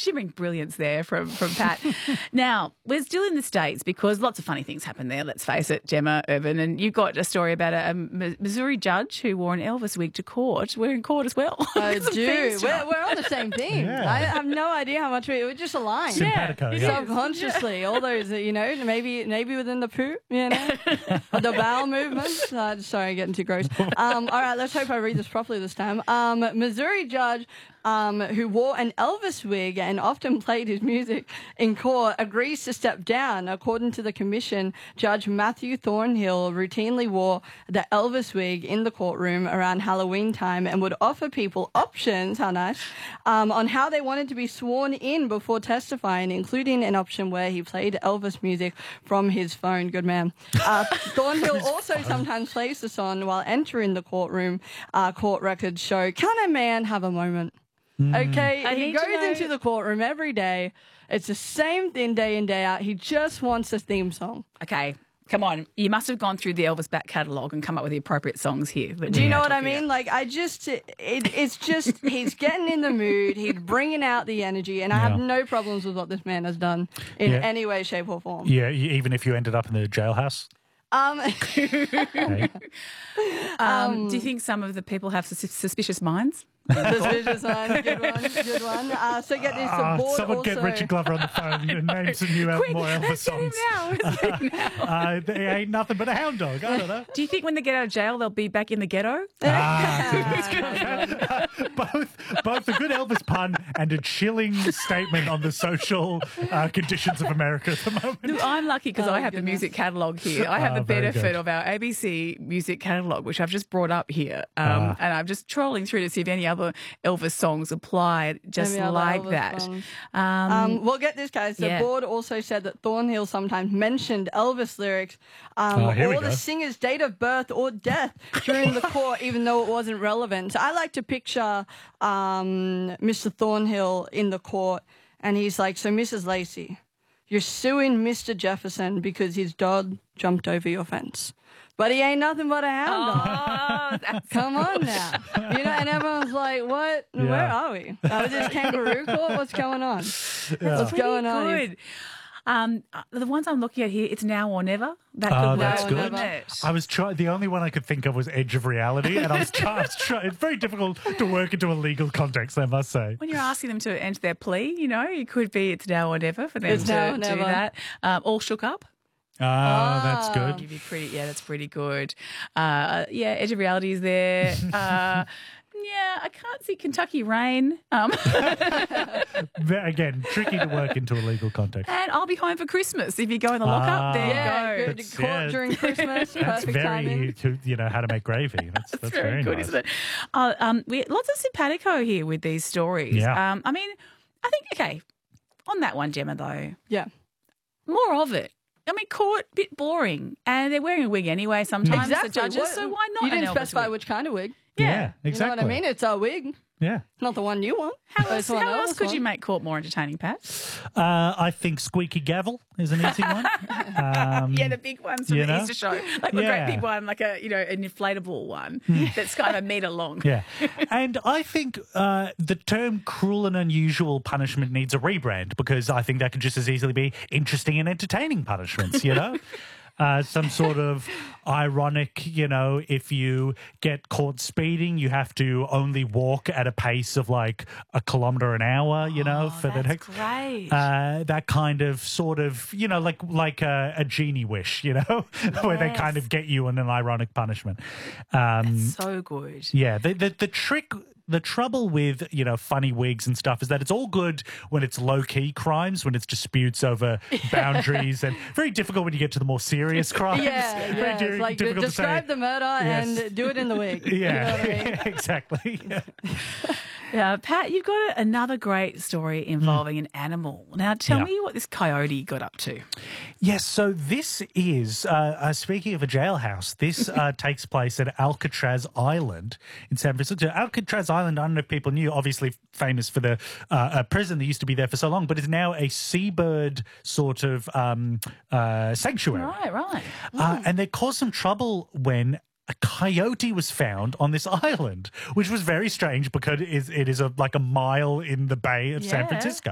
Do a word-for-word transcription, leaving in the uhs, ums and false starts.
shimmering brilliance there from, from Pat. Now, we're still in the States because lots of funny things happen there, let's face it, Gemma Urban. And you've got a story about a, a Missouri judge who wore an Elvis wig to court. We're in court as well. I do. We're, we're on the same thing. Yeah. I have no idea how much we, we're just aligned. Simpatico, yeah. yeah. Subconsciously, all those, you know, maybe maybe within the poo, you know, the bowel movements. Uh, sorry, getting too gross. Um, all right, let's hope I read this properly this time. Um, Missouri judge um, who wore an Elvis wig and often played his music in court agrees to step down. According to the commission, Judge Matthew Thornhill routinely wore the Elvis wig in the courtroom around Halloween time and would offer people options, how nice, um, on how they wanted to be sworn in before testifying, including an option where he played Elvis music from his phone. Good man. Uh, Thornhill also sometimes plays the song while entering the courtroom. Uh, court records show, can a man have a moment? Okay, I he need to goes know- into the courtroom every day. It's the same thing day in, day out. He just wants a theme song. Okay, come on. You must have gone through the Elvis back catalogue and come up with the appropriate songs here. But Do you know what I talking mean? Like, I just, it, it's just, he's getting in the mood. He's bringing out the energy. And I have Yeah. no problems with what this man has done in Yeah. any way, shape, or form. Yeah, y- even if you ended up in the jailhouse. Um, Hey. Um, do you think some of the people have sus- suspicious minds? Suspicious one, good one, good one. Uh, so get this, the Ah, board someone also... get Richard Glover on the phone and name some new El- Quick, more Elvis let's get him songs. now. Let's get him now. Uh, they ain't nothing but a hound dog. I don't know. Do you think when they get out of jail, they'll be back in the ghetto? Ah, both, both a good Elvis pun and a chilling statement on the social uh, conditions of America at the moment. Look, I'm lucky because Oh, I have goodness. the music catalogue here. I have Oh, the very benefit good. of our A B C music catalogue, which I've just brought up here. Um, Ah. And I'm just trolling through to see if any other Elvis songs apply just Maybe other like Elvis that. songs. Um, Um, well, get this, guys. The yeah. board also said that Thornhill sometimes mentioned Elvis lyrics um, Oh, here we or the go. singer's date of birth or death during the court, even though it wasn't relevant. So I like to picture um, Mister Thornhill in the court, and he's like, so Missus Lacey, you're suing Mister Jefferson because his dog jumped over your fence. But he ain't nothing but a hound dog. oh, that's Come on now. You know, and everyone's like, what? Yeah. Where are we? Are we just kangaroo court? What's going on? What's pretty going on? good. Um, uh, the ones I'm looking at here, it's now or never. That Oh, could that's work, good. couldn't it? I was trying. The only one I could think of was Edge of Reality, and I was trying. Try, it's very difficult to work into a legal context, I must say. When you're asking them to enter their plea, you know, it could be it's now or never for them It's to now or do never. that. Um, all shook up. Oh, that's good. Give you pretty, yeah, that's pretty good. Uh, yeah, Edge of Reality is there. Uh, yeah, I can't see Kentucky Rain. Um, Ve- Again, tricky to work into a legal context. and I'll be home for Christmas if you go in the lockup. Ah. there Yeah, you go. good. That's- Court yeah. during Christmas. That's Perfect very, timing. to, you know, how to make gravy. That's, that's It's very, very good, nice. isn't it? Uh, um, we lots of simpatico here with these stories. Yeah. Um, I mean, I think okay. On that one, Gemma, though, Yeah. more of it. I mean, court bit boring, and they're wearing a wig anyway. Sometimes Exactly. the judges, What- so why not? You didn't an Elvis specify wig? which kind of wig. Yeah, Yeah. exactly. You know what I mean? It's a wig. Yeah. Not the one you want. How but else, it's the one how else others could want. you make court more entertaining, Pat? Uh, I think Squeaky Gavel is an easy one. Um, Yeah, the big ones from you the know? Easter show, like the Yeah. great big one, like a you know an inflatable one that's kind of a meter long. Yeah. And I think uh, the term cruel and unusual punishment needs a rebrand because I think that could just as easily be interesting and entertaining punishments, you know? Uh, some sort of ironic, you know, if you get caught speeding, you have to only walk at a pace of like a kilometre an hour, you know, Oh, for the that's next. great. Uh, that kind of sort of, you know, like like a, a genie wish, you know, where they kind Yes. of get you in an ironic punishment. Um, So good. yeah, the, the the trick, the trouble with, you know, funny wigs and stuff is that it's all good when it's low-key crimes, when it's disputes over boundaries, and very difficult when you get to the more serious crimes. Yeah, Very yeah. di- It's like difficult to describe say. the murder Yes. and do it in the wig. You know Yeah, what I mean? exactly. Yeah. Yeah, Pat, you've got another great story involving an animal. Now, tell Yeah. me what this coyote got up to. Yes, so this is, uh, uh, speaking of a jailhouse, this uh, takes place at Alcatraz Island in San Francisco. Alcatraz Island, I don't know if people knew, obviously famous for the uh, a prison that used to be there for so long, but is now a seabird sort of um, uh, sanctuary. Right, right. Uh, and they caused some trouble when a coyote was found on this island, which was very strange because it is, it is a, like a mile in the bay of San Yeah. Francisco.